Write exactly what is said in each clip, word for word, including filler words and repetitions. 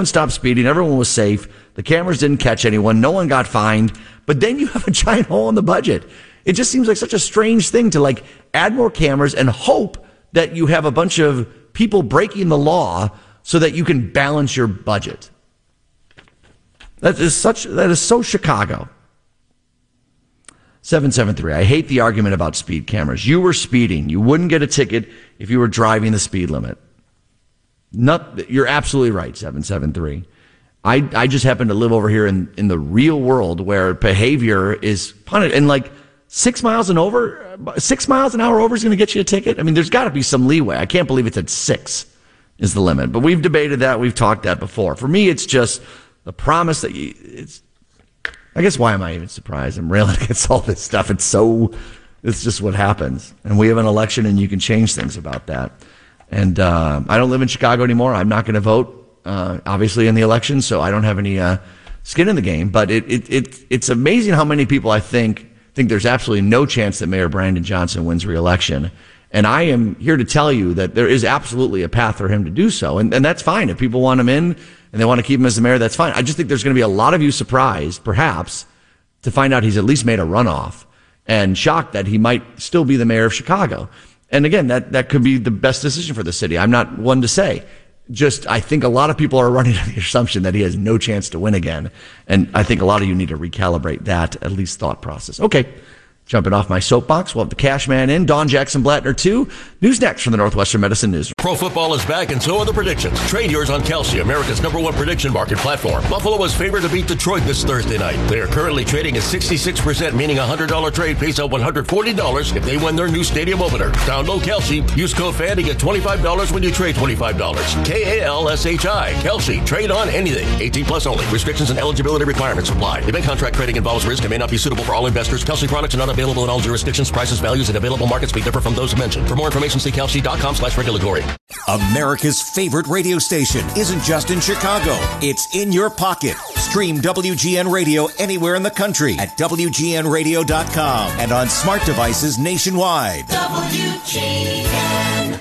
everyone stopped speeding. Everyone was safe. The cameras didn't catch anyone. No one got fined. But then you have a giant hole in the budget. It just seems like such a strange thing to like add more cameras and hope that you have a bunch of people breaking the law so that you can balance your budget. That is such, that is so Chicago. seven seven three. I hate the argument about speed cameras. You were speeding. You wouldn't get a ticket if you were driving the speed limit. Not, you're absolutely right, seven seven three. I, I just happen to live over here in, in the real world where behavior is punished. And like six miles and over, six miles an hour over is going to get you a ticket. I mean, there's got to be some leeway. I can't believe it's at six is the limit. But we've debated that. We've talked that before. For me, it's just the promise that you, it's, I guess why am I even surprised? I'm railing against all this stuff. It's so, it's just what happens. And we have an election and you can change things about that. And uh, I don't live in Chicago anymore. I'm not going to vote, uh, obviously, in the election, so I don't have any uh, skin in the game. But it, it, it it's amazing how many people I think think there's absolutely no chance that Mayor Brandon Johnson wins re-election. And I am here to tell you that there is absolutely a path for him to do so. And, and that's fine. If people want him in and they want to keep him as the mayor, that's fine. I just think there's going to be a lot of you surprised, perhaps, to find out he's at least made a runoff and shocked that he might still be the mayor of Chicago. And again, that, that could be the best decision for the city. I'm not one to say. Just, I think a lot of people are running on the assumption that he has no chance to win again. And I think a lot of you need to recalibrate that, at least thought process. Okay. Jumping off my soapbox, we'll have the cash man in, Don Jackson Blattner two. News next from the Northwestern Medicine News. Pro football is back and so are the predictions. Trade yours on Kelsey, America's number one prediction market platform. Buffalo was favored to beat Detroit this Thursday night. They are currently trading at sixty-six percent, meaning a one hundred dollars trade pays out one hundred forty dollars if they win their new stadium opener. Download Kelsey. Use code FAN to get twenty-five dollars when you trade twenty-five dollars. K A L S H I. Kelsey. Trade on anything. eighteen plus only. Restrictions and eligibility requirements apply. Event contract trading involves risk and may not be suitable for all investors. Kelsey products are not available in all jurisdictions. Prices, values, and available markets may differ from those mentioned. For more information, see kelsey.com slash regulatory. America's favorite radio station isn't just in Chicago. It's in your pocket. Stream W G N Radio anywhere in the country at W G N radio dot com and on smart devices nationwide. W G N.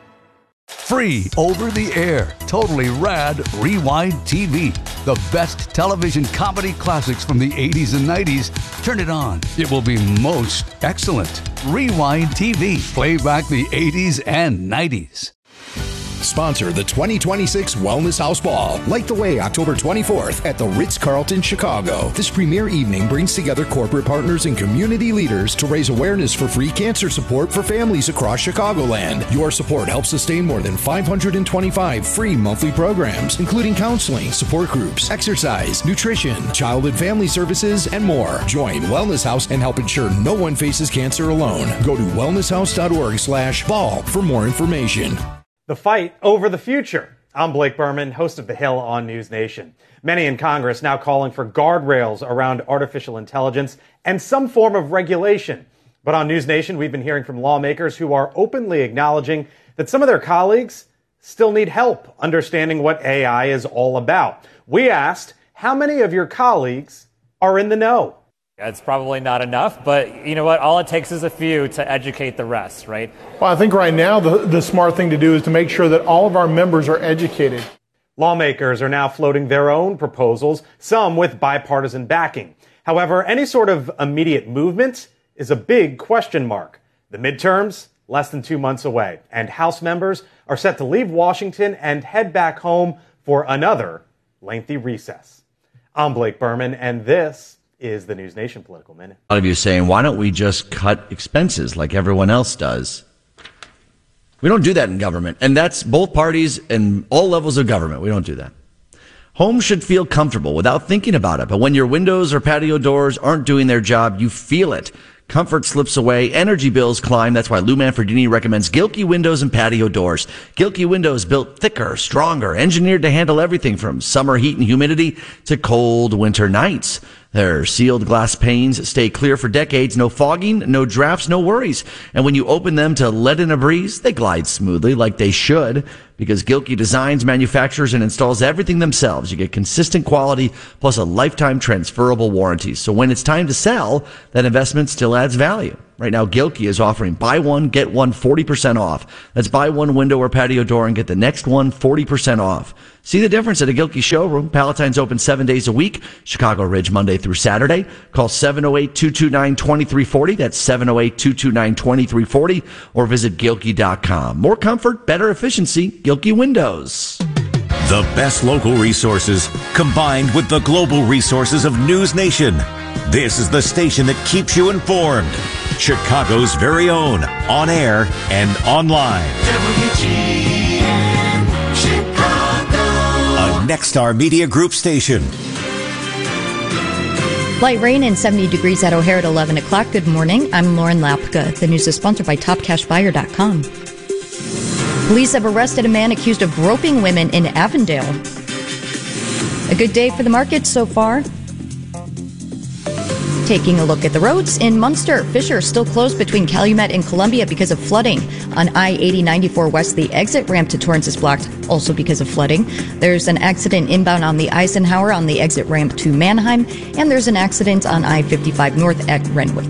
Free over the air, totally rad Rewind T V. The best television comedy classics from the eighties and nineties. Turn it on. It will be most excellent. Rewind T V. Play back the eighties and nineties. Sponsor the twenty twenty-six Wellness House Ball. Light the way October twenty-fourth at the Ritz-Carlton, Chicago. This premier evening brings together corporate partners and community leaders to raise awareness for free cancer support for families across Chicagoland. Your support helps sustain more than five hundred twenty-five free monthly programs, including counseling, support groups, exercise, nutrition, child and family services, and more. Join Wellness House and help ensure no one faces cancer alone. Go to wellness house dot org slash ball for more information. The fight over the future. I'm Blake Berman, host of The Hill on News Nation. Many in Congress now calling for guardrails around artificial intelligence and some form of regulation. But on News Nation, we've been hearing from lawmakers who are openly acknowledging that some of their colleagues still need help understanding what A I is all about. We asked, how many of your colleagues are in the know? It's probably not enough, but you know what? All it takes is a few to educate the rest, right? Well, I think right now the, the smart thing to do is to make sure that all of our members are educated. Lawmakers are now floating their own proposals, some with bipartisan backing. However, any sort of immediate movement is a big question mark. The midterms, less than two months away, and House members are set to leave Washington and head back home for another lengthy recess. I'm Blake Berman, and this is the News Nation Political Minute. A lot of you saying, why don't we just cut expenses like everyone else does? We don't do that in government. And that's both parties and all levels of government. We don't do that. Homes should feel comfortable without thinking about it. But when your windows or patio doors aren't doing their job, you feel it. Comfort slips away. Energy bills climb. That's why Lou Manfredini recommends Gilkey windows and patio doors. Gilkey windows built thicker, stronger, engineered to handle everything from summer heat and humidity to cold winter nights. Their sealed glass panes stay clear for decades. No fogging, no drafts, no worries. And when you open them to let in a breeze, they glide smoothly like they should, because Gilkey designs, manufactures, and installs everything themselves. You get consistent quality plus a lifetime transferable warranty. So when it's time to sell, that investment still adds value. Right now, Gilkey is offering buy one, get one forty percent off. That's buy one window or patio door and get the next one forty percent off. See the difference at a Gilkey showroom. Palatine's open seven days a week. Chicago Ridge, Monday through Saturday. Call seven oh eight, two two nine, two three four oh. That's seven oh eight, two two nine, two three four oh. Or visit Gilkey dot com. More comfort, better efficiency. Gilkey Windows. The best local resources combined with the global resources of News Nation. This is the station that keeps you informed. Chicago's very own, on air and online. W G N Chicago. A Nexstar Media Group station. Light rain and seventy degrees at O'Hare at eleven o'clock. Good morning. I'm Lauren Lapka. The news is sponsored by Top Cash Buyer dot com. Police have arrested a man accused of groping women in Avondale. A good day for the market so far. Taking a look at the roads in Munster, Fisher still closed between Calumet and Columbia because of flooding. On I eighty ninety-four West, the exit ramp to Torrance is blocked, also because of flooding. There's an accident inbound on the Eisenhower on the exit ramp to Mannheim, and there's an accident on I fifty-five North at Renwick.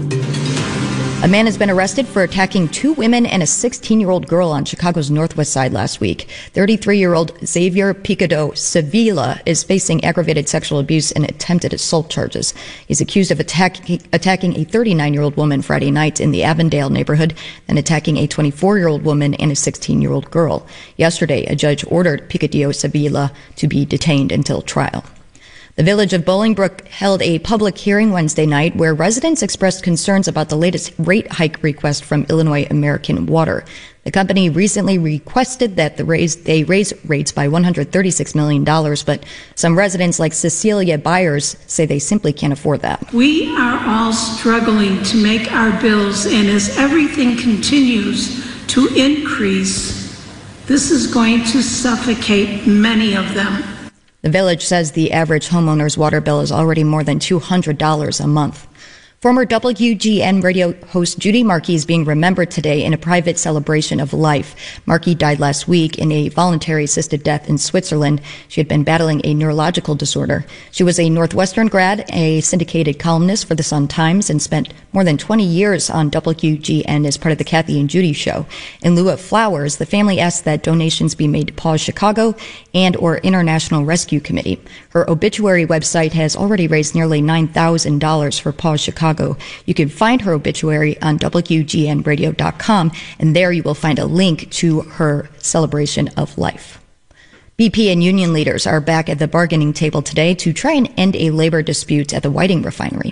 A man has been arrested for attacking two women and a sixteen-year-old girl on Chicago's northwest side last week. thirty-three-year-old Xavier Picado Sevilla is facing aggravated sexual abuse and attempted assault charges. He's accused of attacking, attacking a thirty-nine-year-old woman Friday night in the Avondale neighborhood and attacking a twenty-four-year-old woman and a sixteen-year-old girl. Yesterday, a judge ordered Picado Sevilla to be detained until trial. The village of Bolingbrook held a public hearing Wednesday night where residents expressed concerns about the latest rate hike request from Illinois American Water. The company recently requested that the raise, they raise rates by one hundred thirty-six million dollars, but some residents like Cecilia Byers say they simply can't afford that. We are all struggling to make our bills, and as everything continues to increase, this is going to suffocate many of them. The village says the average homeowner's water bill is already more than two hundred dollars a month. Former W G N radio host Judy Markey is being remembered today in a private celebration of life. Markey died last week in a voluntary assisted death in Switzerland. She had been battling a neurological disorder. She was a Northwestern grad, a syndicated columnist for the Sun-Times, and spent more than twenty years on W G N as part of the Kathy and Judy show. In lieu of flowers, the family asked that donations be made to Paws Chicago and or International Rescue Committee. Her obituary website has already raised nearly nine thousand dollars for Paws Chicago. You can find her obituary on W G N radio dot com, and there you will find a link to her celebration of life. B P and union leaders are back at the bargaining table today to try and end a labor dispute at the Whiting refinery.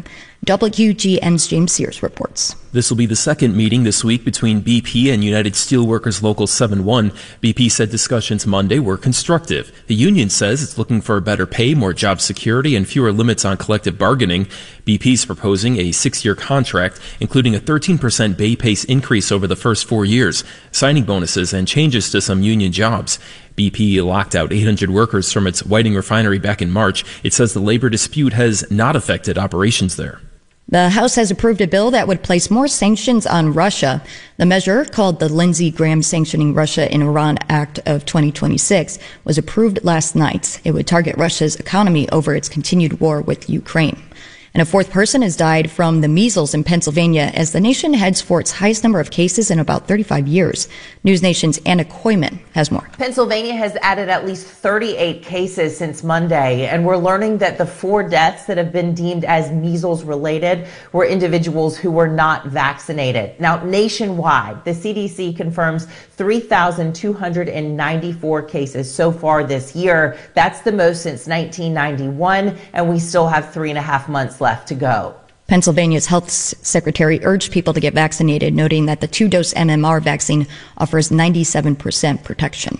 W G N's James Sears reports. This will be the second meeting this week between B P and United Steelworkers Local seven one. B P said discussions Monday were constructive. The union says it's looking for better pay, more job security, and fewer limits on collective bargaining. B P's proposing a six-year contract, including a thirteen percent pay pace increase over the first four years, signing bonuses, and changes to some union jobs. B P locked out eight hundred workers from its Whiting refinery back in March. It says the labor dispute has not affected operations there. The House has approved a bill that would place more sanctions on Russia. The measure, called the Lindsey Graham Sanctioning Russia and Iran Act of twenty twenty-six, was approved last night. It would target Russia's economy over its continued war with Ukraine. And a fourth person has died from the measles in Pennsylvania as the nation heads for its highest number of cases in about thirty-five years. News Nation's Anna Koyman has more. Pennsylvania has added at least thirty-eight cases since Monday, and we're learning that the four deaths that have been deemed as measles related were individuals who were not vaccinated. Now, nationwide, the C D C confirms three thousand two hundred ninety-four cases so far this year. That's the most since nineteen ninety-one, and we still have three and a half months left to go. Pennsylvania's health secretary urged people to get vaccinated, noting that the two-dose M M R vaccine offers ninety-seven percent protection.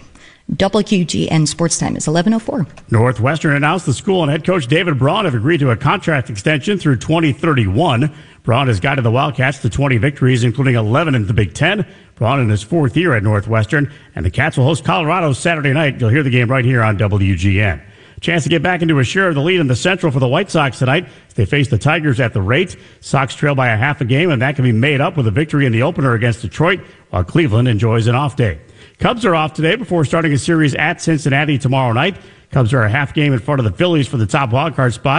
W G N Sports Time is eleven oh four. Northwestern announced the school and head coach David Braun have agreed to a contract extension through twenty thirty-one. Braun has guided the Wildcats to twenty victories, including eleven in the Big Ten. Braun in his fourth year at Northwestern, and the Cats will host Colorado Saturday night. You'll hear the game right here on W G N. Chance to get back into a share of the lead in the Central for the White Sox tonight as they face the Tigers at the rate. Sox trail by a half a game, and that can be made up with a victory in the opener against Detroit, while Cleveland enjoys an off day. Cubs are off today before starting a series at Cincinnati tomorrow night. Cubs are a half game in front of the Phillies for the top wildcard spot.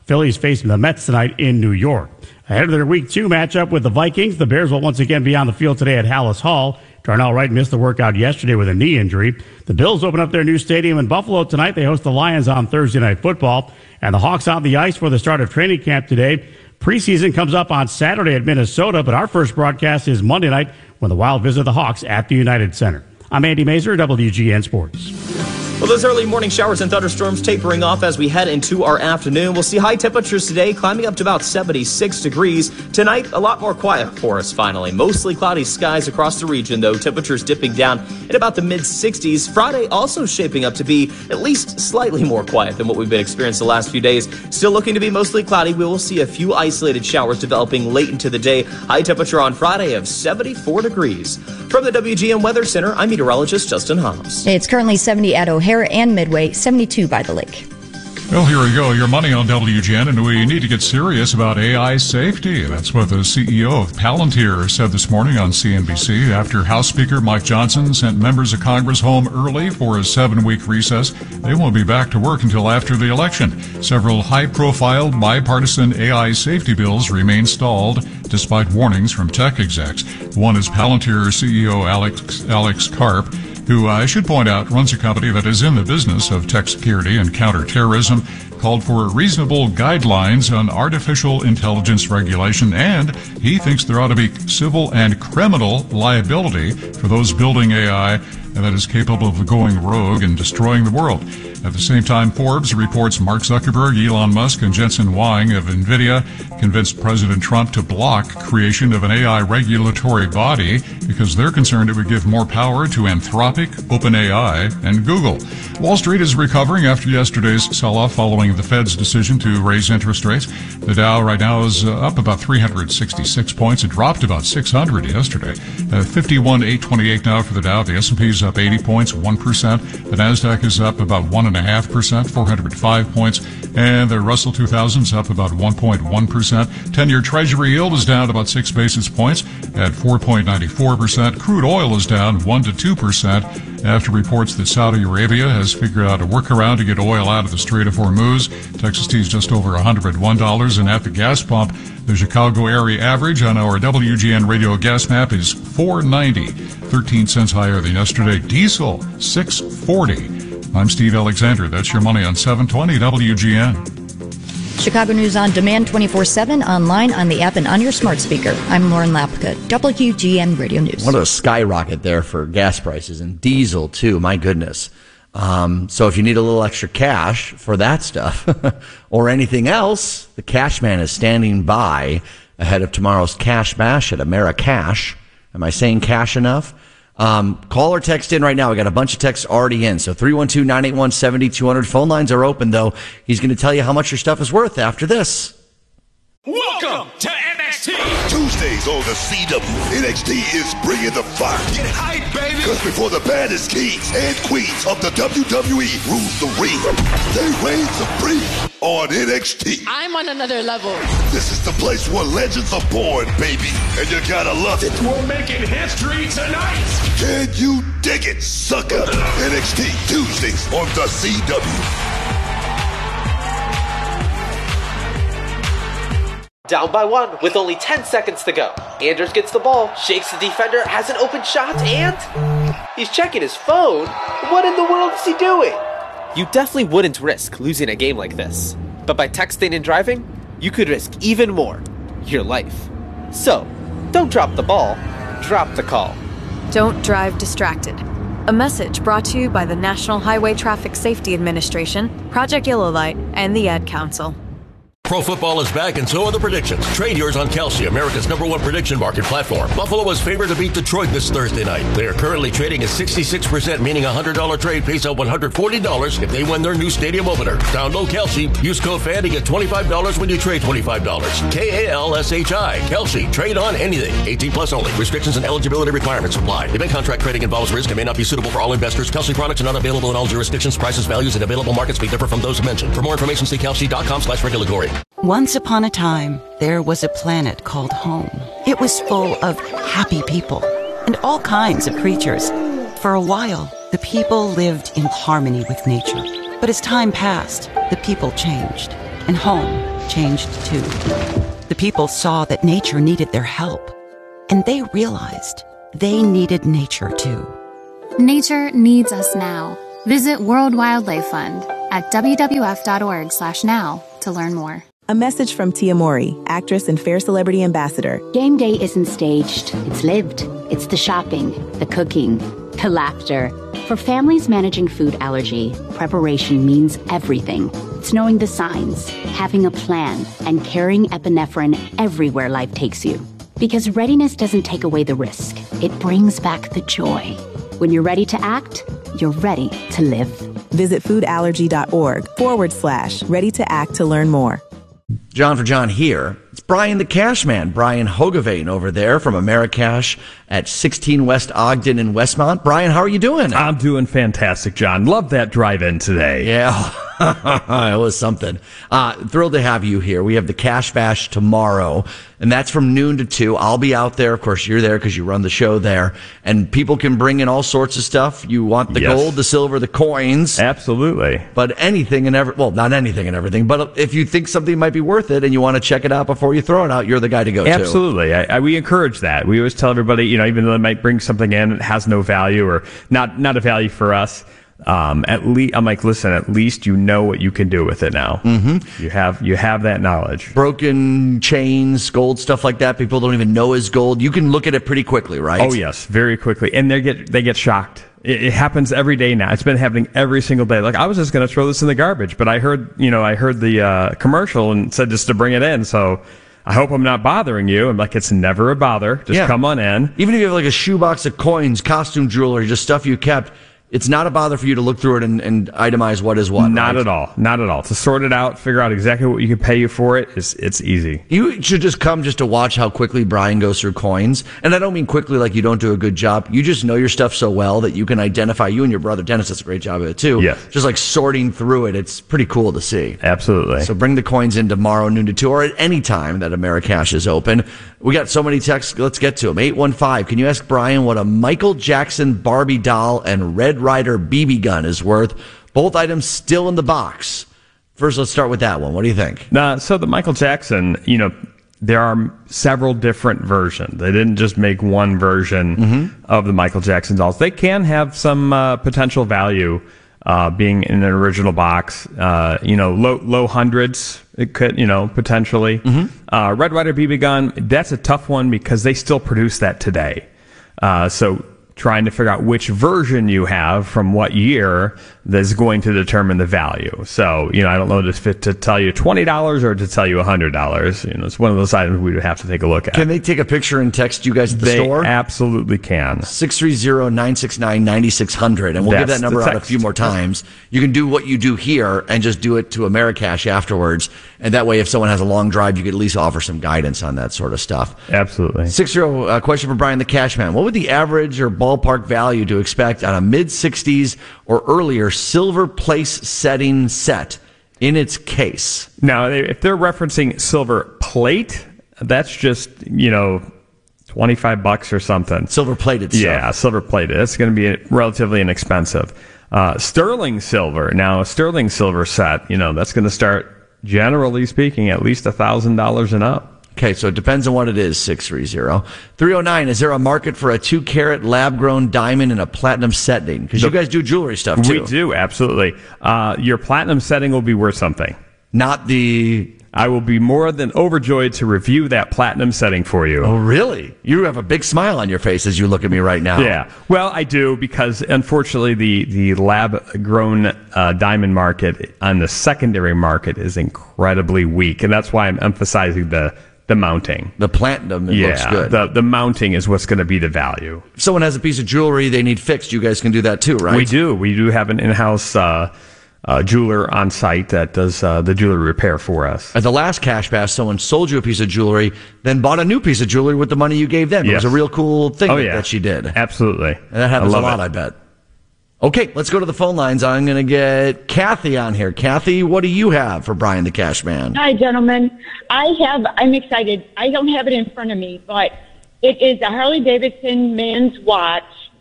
Phillies facing the Mets tonight in New York. Ahead of their Week two matchup with the Vikings, the Bears will once again be on the field today at Hallis Hall. Darnell Wright missed the workout yesterday with a knee injury. The Bills open up their new stadium in Buffalo tonight. They host the Lions on Thursday Night Football. And the Hawks on the ice for the start of training camp today. Preseason comes up on Saturday at Minnesota, but our first broadcast is Monday night when the Wild visit the Hawks at the United Center. I'm Andy Mazer, W G N Sports. Well, those early morning showers and thunderstorms tapering off as we head into our afternoon. We'll see high temperatures today climbing up to about seventy-six degrees. Tonight, a lot more quiet for us finally. Mostly cloudy skies across the region, though. Temperatures dipping down at about the mid-sixties. Friday also shaping up to be at least slightly more quiet than what we've been experiencing the last few days. Still looking to be mostly cloudy. We will see a few isolated showers developing late into the day. High temperature on Friday of seventy-four degrees. From the W G N Weather Center, I'm meteorologist Justin Hobbs. It's currently seventy at O'Hare and Midway, seventy-two by the lake. Well, here we go. Your money on W G N, and we need to get serious about A I safety. That's what the C E O of Palantir said this morning on C N B C after House Speaker Mike Johnson sent members of Congress home early for a seven-week recess. They won't be back to work until after the election. Several high-profile bipartisan A I safety bills remain stalled despite warnings from tech execs. One is Palantir C E O Alex, Alex Karp, who I should point out runs a company that is in the business of tech security and counterterrorism, called for reasonable guidelines on artificial intelligence regulation, and he thinks there ought to be civil and criminal liability for those building A I that is capable of going rogue and destroying the world. At the same time, Forbes reports Mark Zuckerberg, Elon Musk, and Jensen Huang of NVIDIA convinced President Trump to block creation of an A I regulatory body because they're concerned it would give more power to Anthropic, OpenAI, and Google. Wall Street is recovering after yesterday's sell-off following the Fed's decision to raise interest rates. The Dow right now is uh, up about three hundred sixty-six points. It dropped about six hundred yesterday. Uh, fifty-one eight twenty-eight now for the Dow. The S and P is up eighty points, one percent. The Nasdaq is up about one point five percent, four hundred five points. And the Russell two thousand is up about one point one percent. ten-year Treasury yield is down about six basis points at four point nine four percent. Crude oil is down one to two percent after reports that Saudi Arabia has figured out a workaround to get oil out of the Strait of Hormuz. Texas tea is just over one hundred one dollars. And at the gas pump, the Chicago area average on our W G N radio gas map is four ninety, thirteen cents higher than yesterday. Diesel, six forty. I'm Steve Alexander. That's your money on seven twenty W G N. Chicago News on demand twenty-four seven, online, on the app, and on your smart speaker. I'm Lauren Lapka, W G N Radio News. What a skyrocket there for gas prices and diesel, too. My goodness. Um, so if you need a little extra cash for that stuff or anything else, the Cash Man is standing by ahead of tomorrow's Cash Bash at AmeriCash. Am I saying cash enough? Um, call or text in right now. We got a bunch of texts already in. So three one two, nine eight one, seven two zero zero. Phone lines are open, though. He's going to tell you how much your stuff is worth after this. Welcome to N X T. Tuesdays on the C W. N X T is bringing the fire. Get hype, baby. Because before the baddest kings and queens of the W W E rules the ring, they reign supreme on N X T. I'm on another level. This is the place where legends are born, baby. And you gotta love it. We're making history tonight. Can you dig it, sucker? N X T Tuesdays on the C W. Down by one with only ten seconds to go. Anders gets the ball, shakes the defender, has an open shot, and he's checking his phone. What in the world is he doing? You definitely wouldn't risk losing a game like this. But by texting and driving, you could risk even more, your life. So, don't drop the ball, drop the call. Don't drive distracted. A message brought to you by the National Highway Traffic Safety Administration, Project Yellow Light, and the Ad Council. Pro football is back, and so are the predictions. Trade yours on Kalshi, America's number one prediction market platform. Buffalo is favored to beat Detroit this Thursday night. They are currently trading at sixty-six percent, meaning a one hundred dollars trade pays out one hundred forty dollars if they win their new stadium opener. Download Kalshi. Use code F A N to get twenty-five dollars when you trade twenty-five dollars. K A L S H I. Kalshi. Trade on anything. eighteen plus only. Restrictions and eligibility requirements apply. Event contract trading involves risk and may not be suitable for all investors. Kalshi products are not available in all jurisdictions. Prices, values, and available markets may differ from those mentioned. For more information, see kalshi.com slash regulatory. Once upon a time, there was a planet called home. It was full of happy people and all kinds of creatures. For a while, the people lived in harmony with nature. But as time passed, the people changed, and home changed too. The people saw that nature needed their help, and they realized they needed nature too. Nature needs us now. Visit World Wildlife Fund at w w f dot org slash now to learn more. A message from Tia Mori, actress and Fair Celebrity Ambassador. Game day isn't staged, it's lived. It's the shopping, the cooking, the laughter. For families managing food allergy, preparation means everything. It's knowing the signs, having a plan, and carrying epinephrine everywhere life takes you. Because readiness doesn't take away the risk, it brings back the joy. When you're ready to act, you're ready to live. Visit foodallergy.org forward slash ready to act to learn more. John for John here. It's Brian the Cash Man, Brian Hogevane over there from Americash at sixteen West Ogden in Westmont. Brian, how are you doing? I'm doing fantastic, John. Love that drive-in today. Yeah, it was something. Uh, thrilled to have you here. We have the Cash Bash tomorrow, and that's from noon to two. I'll be out there. Of course, you're there because you run the show there. And people can bring in all sorts of stuff. You want the Yes. gold, the silver, the coins. Absolutely. But anything and every, well, not anything and everything, but if you think something might be worth it and you want to check it out before you throw it out, you're the guy to go to. Absolutely. I, I, we encourage that. We always tell everybody, you know, even though they might bring something in that has no value or not, not a value for us, um, at least, I'm like, listen, at least you know what you can do with it now. Mm-hmm. You have, you have that knowledge. Broken chains, gold, stuff like that. People don't even know is gold. You can look at it pretty quickly, right? Oh, yes. Very quickly. And they get, they get shocked. It, it happens every day now. It's been happening every single day. Like, I was just going to throw this in the garbage, but I heard, you know, I heard the, uh, commercial and said just to bring it in. So, I hope I'm not bothering you. I'm like, it's never a bother. Just Yeah. come on in. Even if you have like a shoebox of coins, costume jewelry, just stuff you kept, it's not a bother for you to look through it and, and itemize what is what. Not right? at all. Not at all. To sort it out, figure out exactly what you can pay you for it, is it's easy. You should just come just to watch how quickly Brian goes through coins. And I don't mean quickly like you don't do a good job. You just know your stuff so well that you can identify. You and your brother Dennis does a great job of it too. Yes. Just like sorting through it. It's pretty cool to see. Absolutely. So bring the coins in tomorrow, noon to two, or at any time that Americash is open. We got so many texts. Let's get to them. eight one five. Can you ask Brian what a Michael Jackson Barbie doll and Red Ryder B B gun is worth? Both items still in the box. First, let's start with that one. What do you think? Uh, so the Michael Jackson, you know, there are several different versions. They didn't just make one version Mm-hmm. of the Michael Jackson dolls. They can have some uh, potential value uh, being in an original box. Uh, you know, low low hundreds. It could, you know, potentially. Mm-hmm. Uh, Red Ryder B B gun, that's a tough one because they still produce that today. Uh, so trying to figure out which version you have from what year that's going to determine the value. So, you know, I don't know if it to tell you twenty dollars or to tell you one hundred dollars. You know, it's one of those items we would have to take a look at. Can they take a picture and text you guys at the they store? absolutely can. six three zero, nine six nine, nine six zero zero. And we'll give That's that number the out a text. few more times. You can do what you do here and just do it to Americash afterwards. And that way, if someone has a long drive, you could at least offer some guidance on that sort of stuff. Absolutely. six zero, uh, question for Brian the Cashman. What would the average or ballpark value to expect on a mid sixties or earlier silver place setting set in its case? Now, if they're referencing silver plate, that's just, you know, twenty-five bucks or something. Silver plated stuff. Yeah, silver plated. It's going to be relatively inexpensive. Uh, sterling silver. Now, a sterling silver set, you know, that's going to start, generally speaking, at least one thousand dollars and up. Okay, so it depends on what it is, six three zero. three oh nine, is there a market for a two-carat lab-grown diamond in a platinum setting? Because you guys do jewelry stuff, too. We do, absolutely. Uh, your platinum setting will be worth something. Not the... I will be more than overjoyed to review that platinum setting for you. Oh, really? You have a big smile on your face as you look at me right now. Yeah. Well, I do, because unfortunately the, the lab-grown uh, diamond market on the secondary market is incredibly weak, and that's why I'm emphasizing the the mounting. The platinum, it yeah, looks good. The, the mounting is what's going to be the value. If someone has a piece of jewelry they need fixed, you guys can do that too, right? We do. We do have an in-house uh, uh, jeweler on site that does uh, the jewelry repair for us. At the last Cash Bash, someone sold you a piece of jewelry, then bought a new piece of jewelry with the money you gave them. It Yes. was a real cool thing Oh, that, yeah. that she did. Absolutely. And that happens I a love lot, it. I bet. Okay, let's go to the phone lines. I'm going to get Kathy on here. Kathy, what do you have for Brian the Cash Man? Hi, gentlemen. I have, I'm excited. I don't have it in front of me, but it is a Harley Davidson men's watch.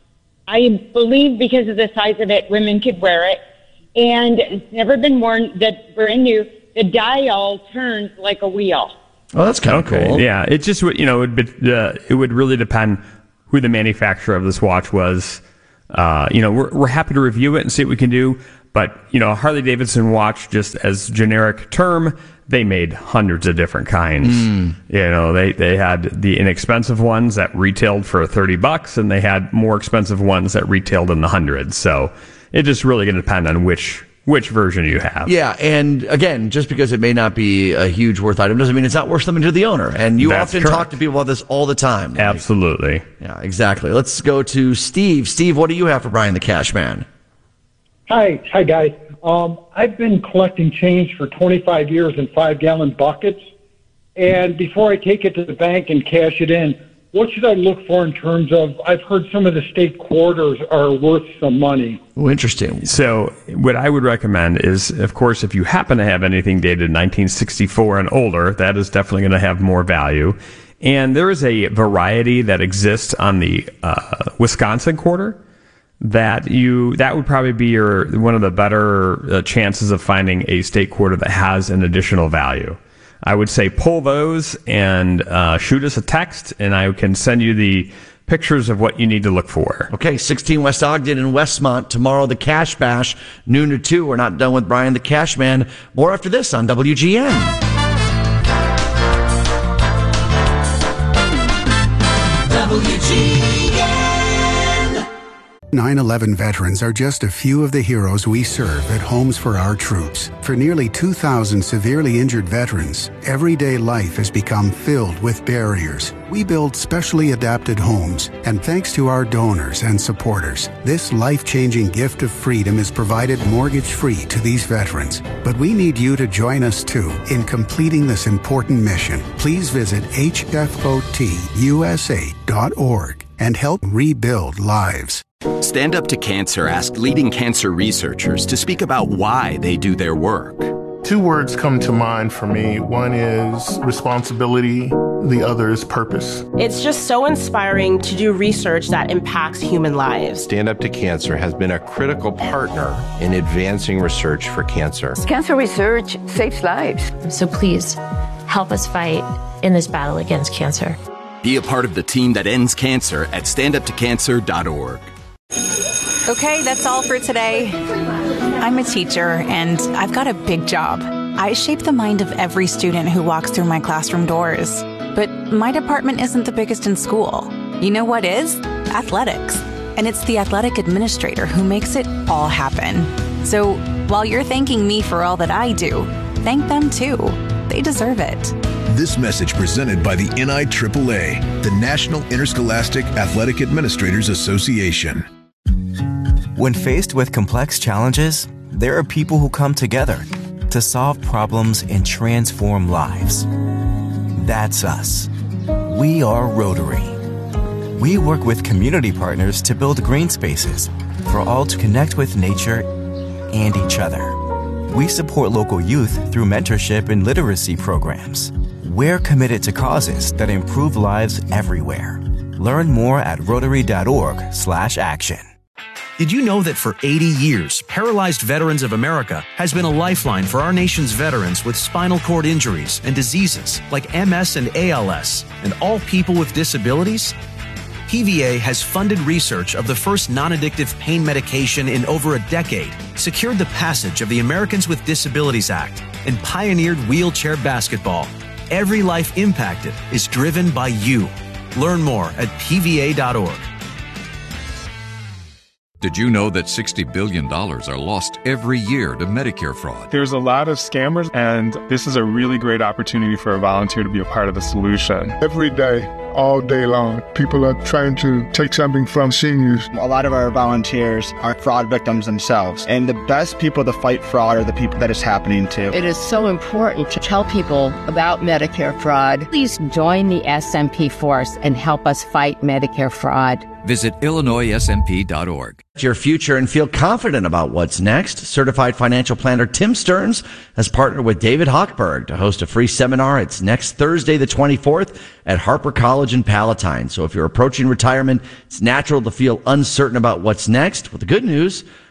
I believe because of the size of it, women could wear it. And it's never been worn, that brand new. the dial turns like a wheel. Oh, that's kind of okay. cool. Yeah, it just would, you know, it would, be, uh, it would really depend who the manufacturer of this watch was. Uh, you know, we're we're happy to review it and see what we can do. But, you know, a Harley-Davidson watch, just as generic term, they made hundreds of different kinds. Mm. You know, they, they had the inexpensive ones that retailed for thirty bucks, and they had more expensive ones that retailed in the hundreds. So it's just really going to depend on which which version you have. Yeah, and again, just because it may not be a huge worth item doesn't mean it's not worth something to the owner. And you That's often correct. talk to people about this all the time. Like, Absolutely. Yeah, exactly. Let's go to Steve. Steve, what do you have for Brian the Cash Man? Hi, hi guys. Um, I've been collecting change for twenty-five years in five-gallon buckets, and before I take it to the bank and cash it in, what should I look for in terms of, I've heard some of the state quarters are worth some money. Oh, interesting. So what I would recommend is, of course, if you happen to have anything dated nineteen sixty-four and older, that is definitely going to have more value. And there is a variety that exists on the uh, Wisconsin quarter that you that would probably be your one of the better uh, chances of finding a state quarter that has an additional value. I would say pull those and uh, shoot us a text, and I can send you the pictures of what you need to look for. Okay, sixteen West Ogden and Westmont. Tomorrow, the Cash Bash, noon to two. We're not done with Brian the Cash Man. More after this on W G N. W G N. nine eleven veterans are just a few of the heroes we serve at Homes for Our Troops. For nearly two thousand severely injured veterans, everyday life has become filled with barriers. We build specially adapted homes, and thanks to our donors and supporters, this life-changing gift of freedom is provided mortgage-free to these veterans. But we need you to join us, too, in completing this important mission. Please visit H F O T U S A dot org and help rebuild lives. Stand Up to Cancer asked leading cancer researchers to speak about why they do their work. Two words come to mind for me. One is responsibility, the other is purpose. It's just so inspiring to do research that impacts human lives. Stand Up to Cancer has been a critical partner in advancing research for cancer. Cancer research saves lives. So please, help us fight in this battle against cancer. Be a part of the team that ends cancer at stand up to cancer dot org. Okay, that's all for today. I'm a teacher, and I've got a big job. I shape the mind of every student who walks through my classroom doors. But my department isn't the biggest in school. You know what is? Athletics. And it's the athletic administrator who makes it all happen. So while you're thanking me for all that I do, thank them too. They deserve it. This message presented by the N I triple A, the National Interscholastic Athletic Administrators Association. When faced with complex challenges, there are people who come together to solve problems and transform lives. That's us. We are Rotary. We work with community partners to build green spaces for all to connect with nature and each other. We support local youth through mentorship and literacy programs. We're committed to causes that improve lives everywhere. Learn more at rotary dot org slash action. Did you know that for eighty years, Paralyzed Veterans of America has been a lifeline for our nation's veterans with spinal cord injuries and diseases like M S and A L S, and all people with disabilities? P V A has funded research of the first non-addictive pain medication in over a decade, secured the passage of the Americans with Disabilities Act, and pioneered wheelchair basketball. Every life impacted is driven by you. Learn more at P V A dot org. Did you know that sixty billion dollars are lost every year to Medicare fraud? There's a lot of scammers, and this is a really great opportunity for a volunteer to be a part of the solution. Every day, all day long, people are trying to take something from seniors. A lot of our volunteers are fraud victims themselves, and the best people to fight fraud are the people that it's happening to. It is so important to tell people about Medicare fraud. Please join the S M P force and help us fight Medicare fraud. Visit Illinois S M P dot org. Your future and feel confident about what's next. Certified financial planner Tim Stearns has partnered with David Hochberg to host a free seminar. It's next Thursday, the twenty-fourth at Harper College in Palatine. So if you're approaching retirement, it's natural to feel uncertain about what's next. Well, the good news,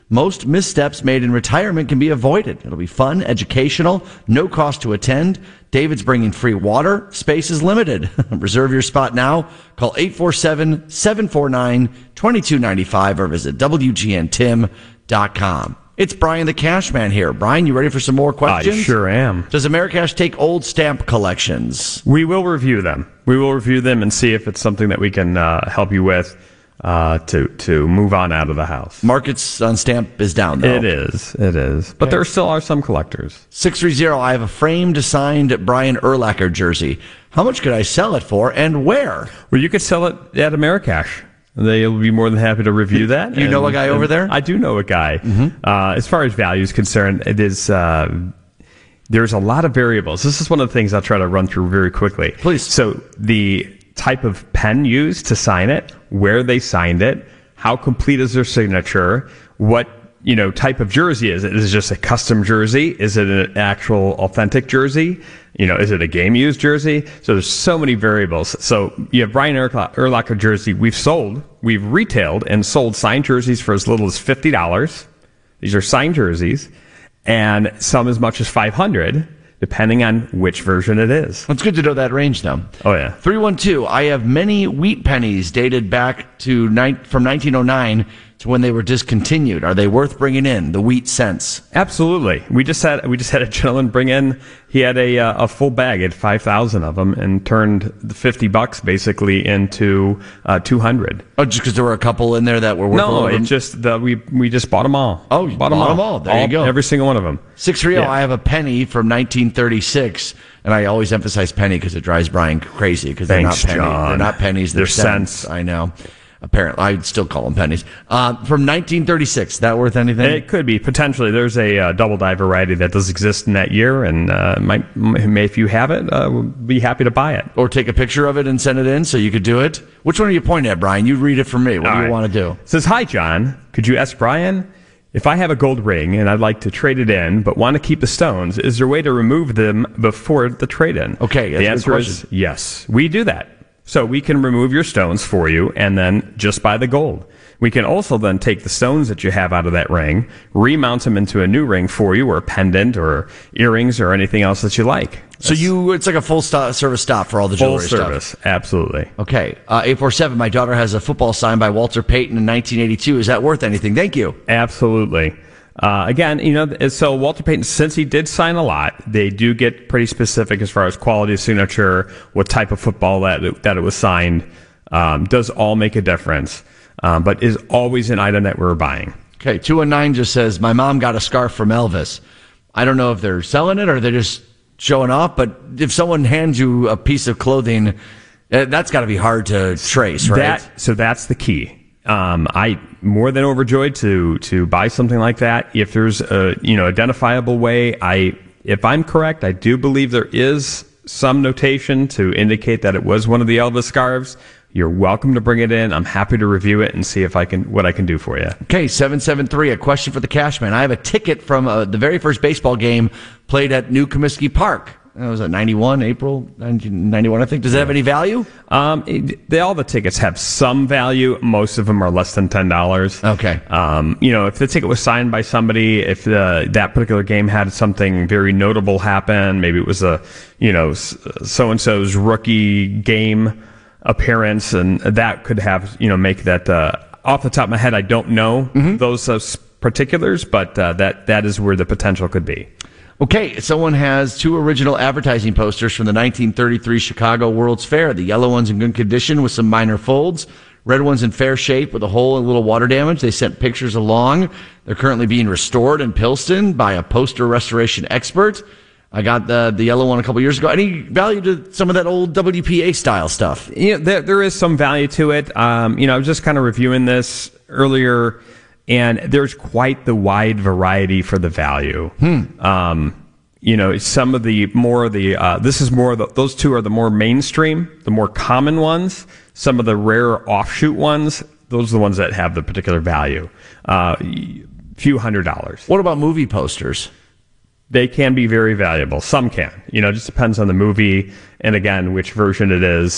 Most missteps made in retirement can be avoided. It'll be fun, educational, no cost to attend. David's bringing free water. Space is limited. Reserve your spot now. Call eight four seven, seven four nine, two two nine five or visit W G N Tim dot com. It's Brian the Cash Man here. Brian, you ready for some more questions? I sure am. Does Americash take old stamp collections? We will review them. We will review them and see if it's something that we can uh, help you with uh, to to move on out of the house. Markets on stamp is down, though. It is. It is. But Okay. there still are some collectors. six three zero, I have a framed signed Brian Urlacher jersey. How much could I sell it for and where? Well, you could sell it at Americash. They'll be more than happy to review that. You know a guy over there? I do know a guy. Mm-hmm. Uh, as far as value is concerned, it is uh, there's a lot of variables. This is one of the things I'll try to run through very quickly. Please. So the type of pen used to sign it, where they signed it, how complete is their signature, what you know type of jersey is it? Is it just a custom jersey? Is it an actual authentic jersey? You know, is it a game used jersey? So there's so many variables. So you have Brian Urla- Urlacher jersey. We've sold, we've retailed and sold signed jerseys for as little as fifty dollars. These are signed jerseys, and some as much as five hundred dollars, depending on which version it is. It's good to know that range, though. Oh, yeah. three one two, I have many wheat pennies dated back to ni- from nineteen oh nine to when they were discontinued. Are they worth bringing in, the wheat cents? Absolutely. We just had we just had a gentleman bring in. He had a uh, a full bag, had five thousand of them, and turned the fifty bucks basically into uh, two hundred. Oh, just because there were a couple in there that were worth a No, little it bit- just the, we we just bought them all. Oh, you bought, bought them all. There you go. Every single one of them. six three zero, Yeah. I have a penny from nineteen thirty-six, and I always emphasize penny because it drives Brian crazy because they're not Thanks, pennies. John. They're not pennies. They're, They're cents. cents. I know. Apparently, I'd still call them pennies. Uh, from nineteen thirty-six, that worth anything? It could be potentially. There's a uh, double die variety that does exist in that year, and uh, might may if you have it, uh, we'll be happy to buy it. Or take a picture of it and send it in so you could do it. Which one are you pointing at, Brian? You read it for me. What All do you right. want to do? It says, "Hi, John. Could you ask Brian if I have a gold ring and I'd like to trade it in, but want to keep the stones? Is there a way to remove them before the trade-in?" Okay, that's a the good answer is question. yes. We do that. So we can remove your stones for you and then just buy the gold. We can also then take the stones that you have out of that ring, remount them into a new ring for you, or a pendant, or earrings, or anything else that you like. So you, it's like a full stop, service stop for all the Full jewelry service, stuff. absolutely. Okay, uh, eight four seven, my daughter has a football signed by Walter Payton in nineteen eighty-two. Is that worth anything? Thank you. Absolutely. Uh, again, you know, so Walter Payton, since he did sign a lot, they do get pretty specific as far as quality of signature, what type of football that it, that it was signed, um, does all make a difference, um, but is always an item that we're buying. Okay, two one nine just says, my mom got a scarf from Elvis. I don't know if they're selling it or they're just showing off, but if someone hands you a piece of clothing, eh, that's got to be hard to trace, right? That, so that's the key. Um, I more than overjoyed to to buy something like that. If there's a you know identifiable way, I if I'm correct, I do believe there is some notation to indicate that it was one of the Elvis scarves. You're welcome to bring it in. I'm happy to review it and see if I can what I can do for you. Okay, seven seven three, a question for the Cashman. I have a ticket from uh, the very first baseball game played at New Comiskey Park. That was at ninety-one, April nineteen ninety-one, I think. Does that have any value? Um, it, they, all the tickets have some value. Most of them are less than ten dollars. Okay. Um, you know, if the ticket was signed by somebody, if the, that particular game had something very notable happen, maybe it was a, you know, so and so's rookie game appearance, and that could have, you know, make that. Uh, off the top of my head, I don't know Mm-hmm. those uh, particulars, but uh, that that is where the potential could be. Okay, someone has two original advertising posters from the nineteen thirty-three Chicago World's Fair. The yellow one's in good condition with some minor folds. Red one's in fair shape with a hole and a little water damage. They sent pictures along. They're currently being restored in Pilston by a poster restoration expert. I got the the yellow one a couple years ago. Any value to some of that old W P A style stuff? You know, there, there is some value to it. Um, you know, I was just kind of reviewing this earlier, and there's quite the wide variety for the value. Hmm. Um, you know, some of the more of the, uh, this is more, the, those two are the more mainstream, the more common ones. Some of the rare offshoot ones, those are the ones that have the particular value. Uh, few hundred dollars. What about movie posters? They can be very valuable. Some can. You know, it just depends on the movie and, again, which version it is.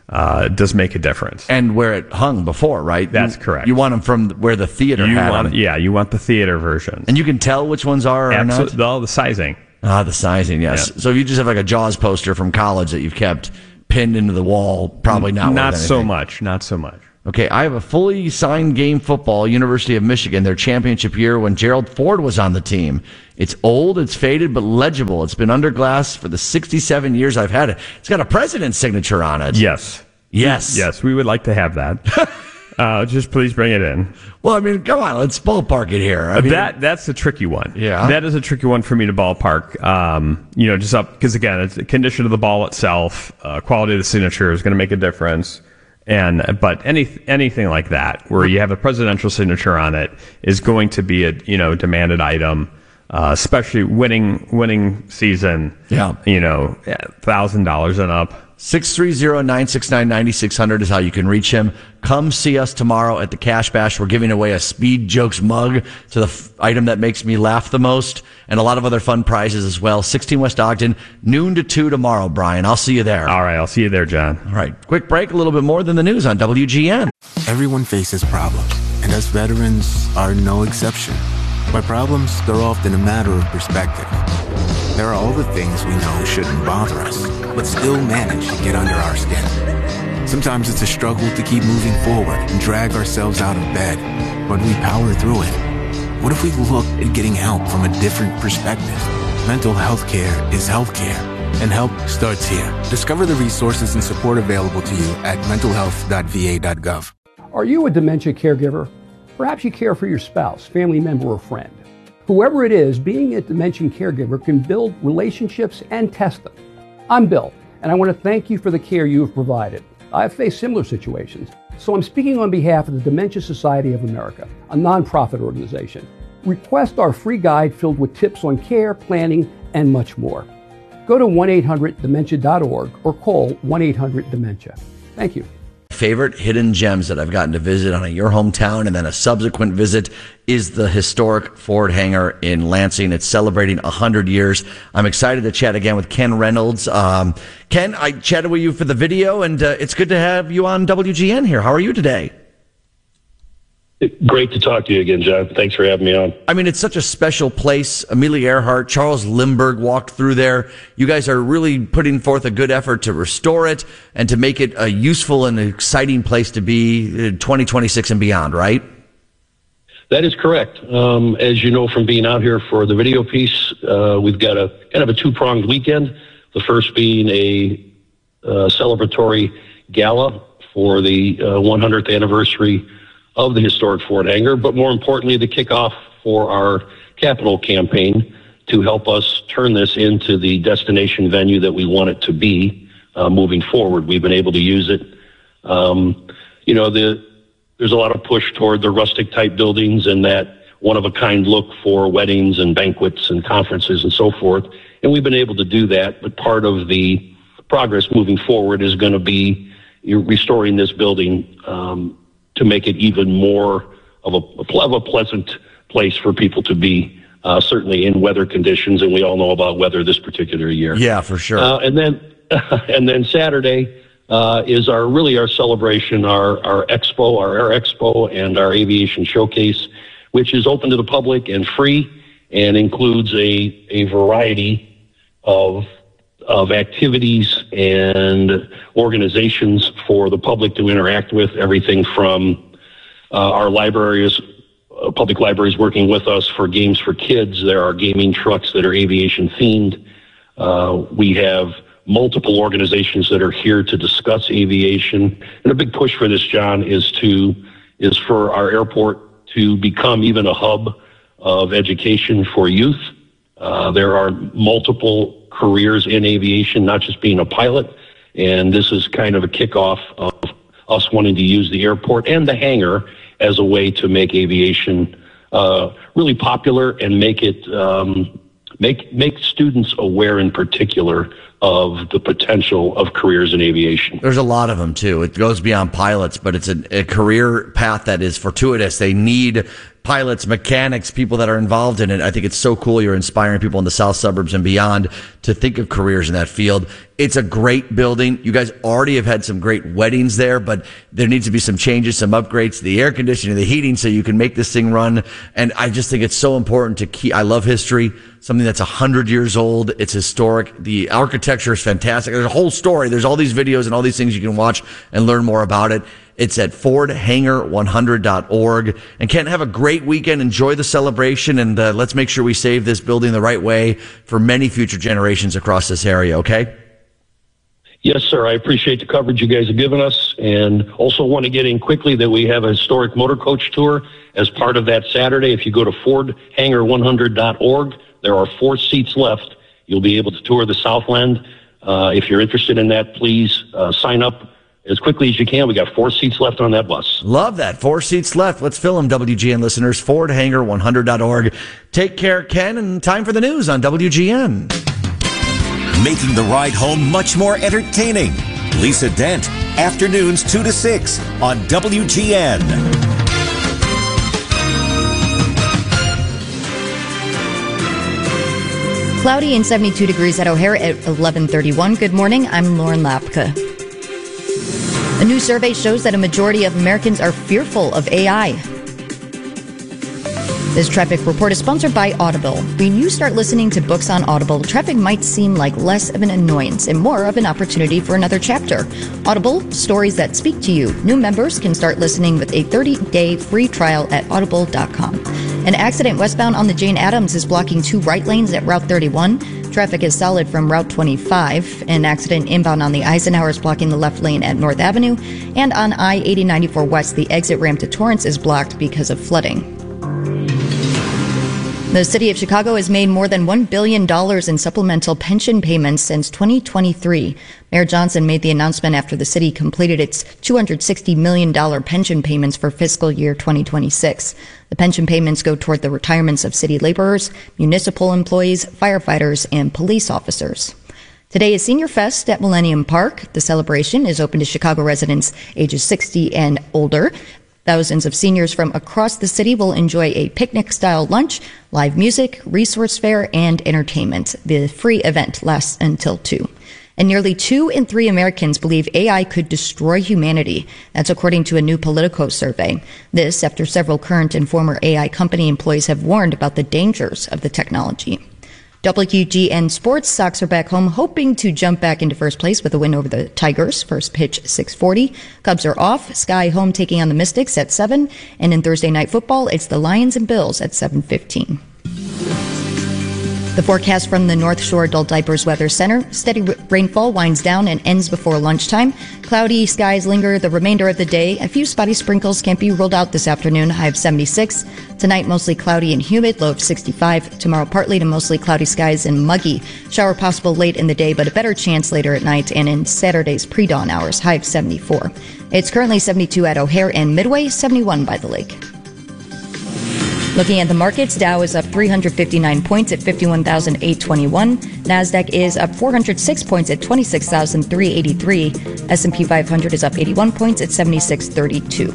uh, does make a difference. And where it hung before, right? That's you, correct. You want them from where the theater you had want, them. Yeah, you want the theater version. And you can tell which ones are or not? All the sizing. Ah, the sizing, yes. Yeah. So if you just have like a Jaws poster from college that you've kept pinned into the wall, probably not Not worth so anything. much. Not so much. Okay, I have a fully signed game football, University of Michigan, their championship year when Gerald Ford was on the team. It's old, it's faded, but legible. It's been under glass for the sixty-seven years I've had it. It's got a president's signature on it. Yes. Yes. Yes, we would like to have that. uh, just please bring it in. Well, I mean, come on, let's ballpark it here. I mean, that That's a tricky one. Yeah. That is a tricky one for me to ballpark. Um, you know, just up, because again, it's the condition of the ball itself, uh, quality of the signature is going to make a difference. And but any anything like that, where you have a presidential signature on it, is going to be a you know demanded item, uh, especially winning winning season. Yeah, you know, thousand dollars and up. six three zero, nine six nine, nine six zero zero is how you can reach him. Come see us tomorrow at the Cash Bash. We're giving away a Speed Jokes mug to the f- item that makes me laugh the most, and a lot of other fun prizes as well. sixteen West Ogden, noon to two tomorrow, Brian. I'll see you there. All right, I'll see you there, John. All right, quick break, a little bit more than the news on W G N. Everyone faces problems, and us veterans are no exception. By problems, they're often a matter of perspective. There are all the things we know shouldn't bother us, but still manage to get under our skin. Sometimes it's a struggle to keep moving forward and drag ourselves out of bed, but we power through it. What if we looked at getting help from a different perspective? Mental health care is health care, and help starts here. Discover the resources and support available to you at mental health dot v a dot gov. Are you a dementia caregiver? Perhaps you care for your spouse, family member, or friend. Whoever it is, being a dementia caregiver can build relationships and test them. I'm Bill, and I want to thank you for the care you have provided. I've faced similar situations, so I'm speaking on behalf of the Dementia Society of America, a nonprofit organization. Request our free guide filled with tips on care, planning, and much more. Go to one eight hundred dementia dot org or call one eight hundred dementia. Thank you. Favorite hidden gems that I've gotten to visit on a Your Hometown and then a subsequent visit is the historic Ford hangar in Lansing. It's celebrating one hundred years. I'm excited to chat again with Ken Reynolds. Um, Ken, I chatted with you for the video, and uh, it's good to have you on W G N here. How are you today? Great to talk to you again, John. Thanks for having me on. I mean, it's such a special place. Amelia Earhart, Charles Lindbergh walked through there. You guys are really putting forth a good effort to restore it and to make it a useful and exciting place to be in twenty twenty-six and beyond, right? That is correct. Um, as you know from being out here for the video piece, uh, we've got a kind of a two-pronged weekend. The first being a uh, celebratory gala for the uh, one hundredth anniversary of the historic Ford hangar, but more importantly, the kickoff for our capital campaign to help us turn this into the destination venue that we want it to be uh, moving forward. We've been able to use it. Um, you know, the, there's a lot of push toward the rustic type buildings and that one-of-a-kind look for weddings and banquets and conferences and so forth. And we've been able to do that, but part of the progress moving forward is going to be restoring this building um, to make it even more of a, of a pleasant place for people to be, uh, certainly in weather conditions, and we all know about weather this particular year. Yeah, for sure. Uh, and then, and then Saturday uh, is our really our celebration, our our expo, our Air Expo, and our aviation showcase, which is open to the public and free, and includes a a variety of of activities and organizations for the public to interact with, everything from uh, our libraries, uh, public libraries working with us for games for kids. There are gaming trucks that are aviation themed. Uh, we have multiple organizations that are here to discuss aviation. And a big push for this, John, is to is for our airport to become even a hub of education for youth. Uh, there are multiple careers in aviation, not just being a pilot. And this is kind of a kickoff of us wanting to use the airport and the hangar as a way to make aviation uh, really popular and make it um, make make students aware in particular of the potential of careers in aviation. There's a lot of them too. It goes beyond pilots, but it's a, a career path that is fortuitous. They need pilots, mechanics, people that are involved in it. I think it's so cool. You're inspiring people in the south suburbs and beyond to think of careers in that field. It's a great building. You guys already have had some great weddings there, but there needs to be some changes, some upgrades to the air conditioning, the heating, so you can make this thing run. And I just think it's so important to keep, I love history, something that's a hundred years old. It's historic. The architecture is fantastic. There's a whole story. There's all these videos and all these things you can watch and learn more about it. It's at ford hanger one hundred dot org. And Ken, have a great weekend. Enjoy the celebration, and uh, let's make sure we save this building the right way for many future generations across this area, okay? Yes, sir. I appreciate the coverage you guys have given us, and also want to get in quickly that we have a historic motor coach tour as part of that Saturday. If you go to ford hanger one hundred dot org, there are four seats left. You'll be able to tour the Southland. Uh, if you're interested in that, please uh, sign up as quickly as you can. We got four seats left on that bus. Love that. Four seats left. Let's fill them, W G N listeners. ford hanger one hundred dot org. Take care, Ken, and time for the news on W G N. Making the ride home much more entertaining. Lisa Dent, afternoons two to six on W G N. Cloudy and seventy-two degrees at O'Hare at eleven thirty-one. Good morning. I'm Lauren Lapka. A new survey shows that a majority of Americans are fearful of A I. This traffic report is sponsored by Audible. When you start listening to books on Audible, traffic might seem like less of an annoyance and more of an opportunity for another chapter. Audible, stories that speak to you. New members can start listening with a thirty-day free trial at audible dot com. An accident westbound on the Jane Addams is blocking two right lanes at Route thirty-one. Traffic is solid from Route twenty-five. An accident inbound on the Eisenhower is blocking the left lane at North Avenue. And on I eighty ninety-four West, the exit ramp to Torrance is blocked because of flooding. The city of Chicago has made more than one billion dollars in supplemental pension payments since twenty twenty-three. Mayor Johnson made the announcement after the city completed its two hundred sixty million dollars pension payments for fiscal year twenty twenty-six. The pension payments go toward the retirements of city laborers, municipal employees, firefighters, and police officers. Today is Senior Fest at Millennium Park. The celebration is open to Chicago residents ages sixty and older. Thousands of seniors from across the city will enjoy a picnic-style lunch, live music, resource fair, and entertainment. The free event lasts until two. And nearly two in three Americans believe A I could destroy humanity. That's according to a new Politico survey. This after several current and former A I company employees have warned about the dangers of the technology. W G N Sports, Sox are back home, hoping to jump back into first place with a win over the Tigers. First pitch, six forty. Cubs are off. Sky home taking on the Mystics at seven. And in Thursday Night Football, it's the Lions and Bills at seven fifteen. The forecast from the North Shore Adult Diapers Weather Center. Steady rainfall winds down and ends before lunchtime. Cloudy skies linger the remainder of the day. A few spotty sprinkles can't be ruled out this afternoon. High of seventy-six. Tonight, mostly cloudy and humid. Low of sixty-five. Tomorrow, partly to mostly cloudy skies and muggy. Shower possible late in the day, but a better chance later at night and in Saturday's pre-dawn hours. High of seventy-four. It's currently seventy-two at O'Hare and Midway, seventy-one by the lake. Looking at the markets, Dow is up three hundred fifty-nine points at fifty-one thousand eight hundred twenty-one. NASDAQ is up four hundred six points at twenty-six thousand three hundred eighty-three. S and P five hundred is up eighty-one points at seventy-six thirty-two.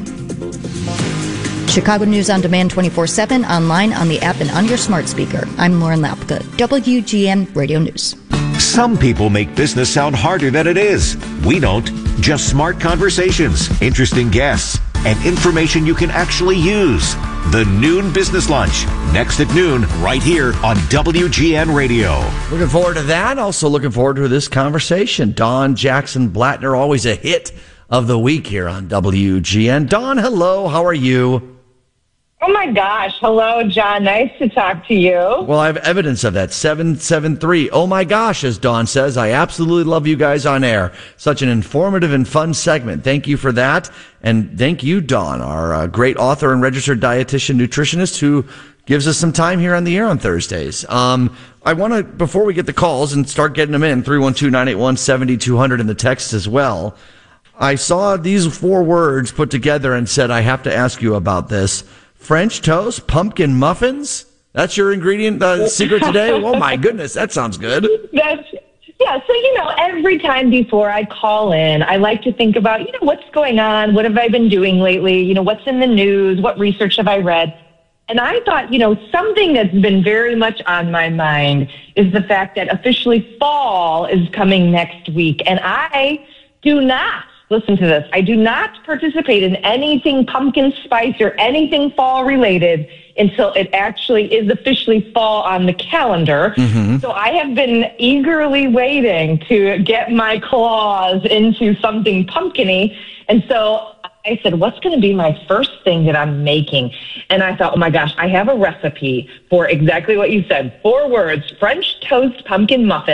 Chicago News on Demand twenty-four seven, online, on the app, and on your smart speaker. I'm Lauren Lapka, W G N Radio News. Some people make business sound harder than it is. We don't. Just smart conversations, interesting guests, and information you can actually use. The Noon Business Lunch, next at noon, right here on W G N Radio. Looking forward to that. Also looking forward to this conversation. Dawn Jackson Blattner, always a hit of the week here on W G N. Dawn, hello. How are you? Oh, my gosh. Hello, John. Nice to talk to you. Well, I have evidence of that. seven seven three. Oh, my gosh, as Dawn says. I absolutely love you guys on air. Such an informative and fun segment. Thank you for that. And thank you, Dawn, our uh, great author and registered dietitian nutritionist who gives us some time here on the air on Thursdays. Um, I want to, before we get the calls and start getting them in, three one two, nine eight one, seven two zero zero in the text as well. I saw these four words put together and said, I have to ask you about this. French toast, pumpkin muffins, That's your ingredient uh, secret today? Oh, my goodness. That sounds good. That's, yeah, so, you know, every time before I call in, I like to think about, you know, what's going on? What have I been doing lately? You know, what's in the news? What research have I read? And I thought, you know, something that's been very much on my mind is the fact that officially fall is coming next week. And I do not, listen to this, I do not participate in anything pumpkin spice or anything fall related until it actually is officially fall on the calendar. Mm-hmm. So I have been eagerly waiting to get my claws into something pumpkin-y. And so I said, what's going to be my first thing that I'm making? And I thought, oh my gosh, I have a recipe for exactly what you said. Four words, French toast pumpkin muffin.